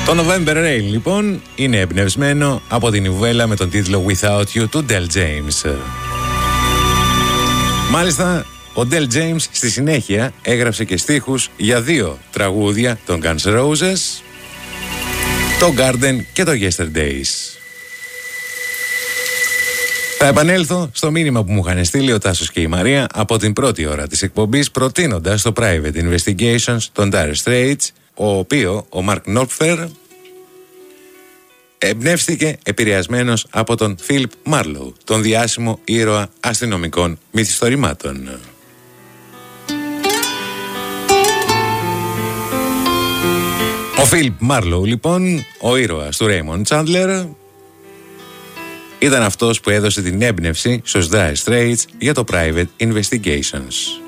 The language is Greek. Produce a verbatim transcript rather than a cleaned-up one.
Το November Rain λοιπόν είναι εμπνευσμένο από την νουβέλα με τον τίτλο Without You του Del James. Μάλιστα, ο Del James στη συνέχεια έγραψε και στίχους για δύο τραγούδια των Guns N' Roses, το Garden και το Yesterdays. Θα επανέλθω στο μήνυμα που μου είχαν στείλει ο Τάσος και η Μαρία από την πρώτη ώρα της εκπομπής, προτείνοντας το Private Investigations των Dire Straits, ο οποίο ο Mark Knopfler εμπνεύστηκε επηρεασμένος από τον Philip Marlowe, τον διάσημο ήρωα αστυνομικών μυθιστορημάτων. Ο Philip Marlowe λοιπόν, ο ήρωας του Raymond Chandler, ήταν αυτός που έδωσε την έμπνευση στους Dire Straits για το Private Investigations.